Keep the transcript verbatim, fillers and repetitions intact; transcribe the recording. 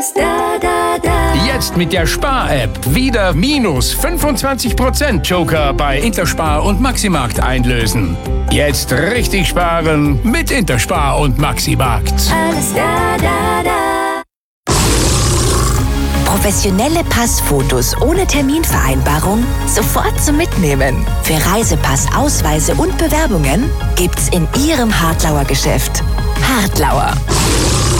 Da, da, da. Jetzt mit der Spar-App wieder minus fünfundzwanzig Prozent Joker bei Interspar und Maximarkt einlösen. Jetzt richtig sparen mit Interspar und Maximarkt. Alles da, da, da. Professionelle Passfotos ohne Terminvereinbarung sofort zum Mitnehmen. Für Reisepass, Ausweise und Bewerbungen gibt's in Ihrem Hartlauer Geschäft. Hartlauer.